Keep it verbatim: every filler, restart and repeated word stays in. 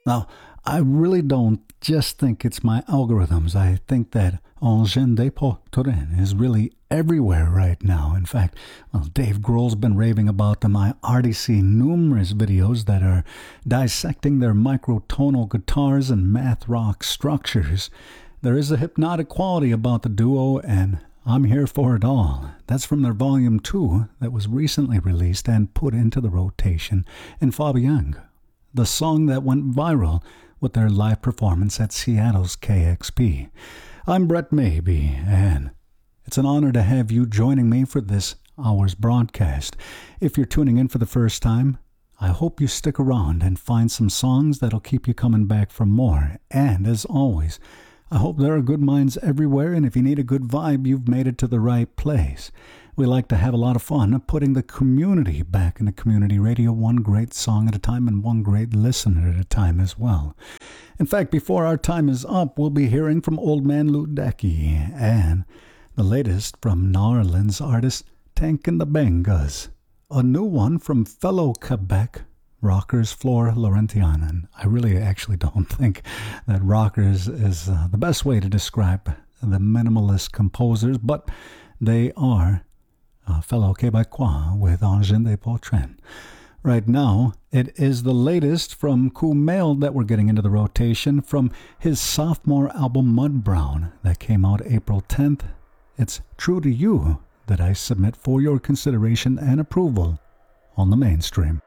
Now, I really don't just think it's my algorithms. I think that Engin de Potrin is really everywhere right now. In fact, well, Dave Grohl's been raving about them. I already see numerous videos that are dissecting their microtonal guitars and math rock structures. There is a hypnotic quality about the duo, and I'm here for it all. That's from their Volume two that was recently released and put into the rotation in Fabiang, the song that went viral with their live performance at Seattle's K X P. I'm Brett Maybe, and it's an honor to have you joining me for this hour's broadcast. If you're tuning in for the first time, I hope you stick around and find some songs that'll keep you coming back for more. And as always, I hope there are good minds everywhere, and if you need a good vibe, you've made it to the right place. We like to have a lot of fun putting the community back into community radio, one great song at a time and one great listener at a time as well. In fact, before our time is up, we'll be hearing from Old Man Luedecke and the latest from New Orleans artist Tank and the Bangas, a new one from fellow Quebec rockers Flore Laurentian. I really actually don't think that rockers is uh, the best way to describe the minimalist composers, but they are a fellow Quebecois with Engin de Potrin. Right now, it is the latest from Kumail that we're getting into the rotation from his sophomore album Mud Brown that came out April tenth. It's True to You that I submit for your consideration and approval on the mainstream.